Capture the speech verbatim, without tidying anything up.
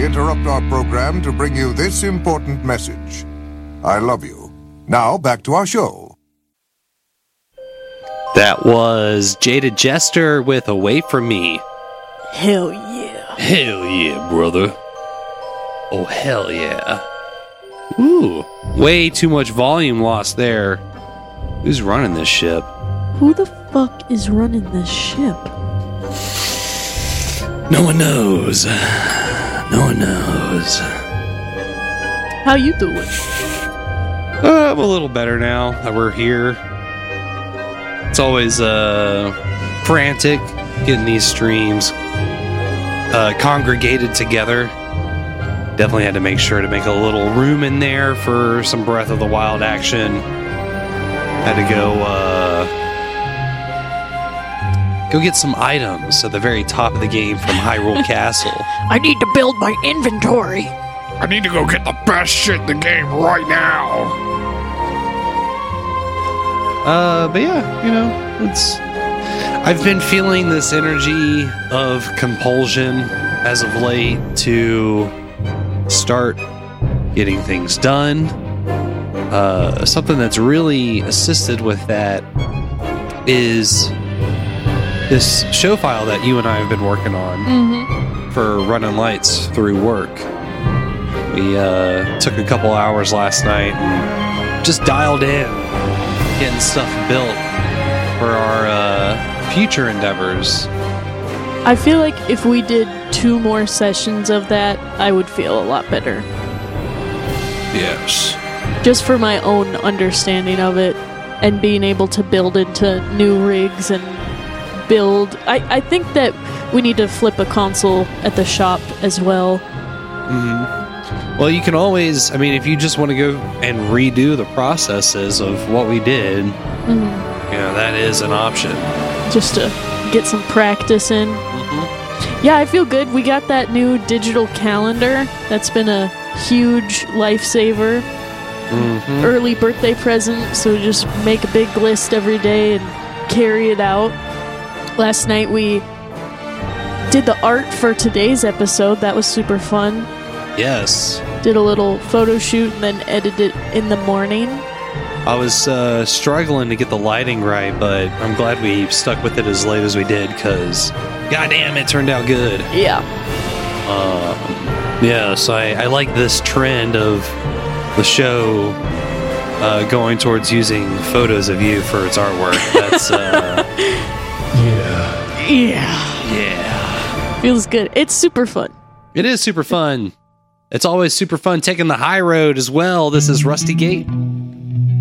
We interrupt our program to bring you this important message. I love you. Now, back to our show. That was Jada Jester with Away From Me. Hell yeah. Hell yeah, brother. Oh, hell yeah. Ooh, way too much volume lost there. Who's running this ship? Who the fuck is running this ship? No one knows. No one knows. How you doing? Uh, I'm a little better now that we're here. It's always uh, frantic getting these streams uh, congregated together. Definitely had to make sure to make a little room in there for some Breath of the Wild action. Had to go uh, go get some items at the very top of the game from Hyrule Castle. I need to build my inventory. I need to go get the best shit in the game right now. Uh, but yeah, you know, it's. I've been feeling this energy of compulsion as of late to start getting things done. Uh, something that's really assisted with that is this show file that you and I have been working on Mm-hmm. for running lights through work. We uh, took a couple hours last night and just dialed in, getting stuff built for our uh, future endeavors. I feel like if we did two more sessions of that, I would feel a lot better. Yes. Just for my own understanding of it and being able to build into new rigs and build. I, I think that we need to flip a console at the shop as well. Mm-hmm. Well, you can always, I mean, if you just want to go and redo the processes of what we did, Mm-hmm. you know, that is an option. Just to get some practice in. Mm-hmm. Yeah, I feel good. We got that new digital calendar. That's been a huge lifesaver. Mm-hmm. Early birthday present, so just make a big list every day and carry it out. Last night we did the art for today's episode. That was super fun. Yes. Did a little photo shoot and then edited it in the morning. I was uh, struggling to get the lighting right, but I'm glad we stuck with it as late as we did, because goddamn, it turned out good. Yeah. Um, yeah, so I, I like this trend of the show uh, going towards using photos of you for its artwork. That's, uh... yeah. Yeah. Yeah. Feels good. It's super fun. It is super fun. It's always super fun taking the high road as well. This is Rusty Gate.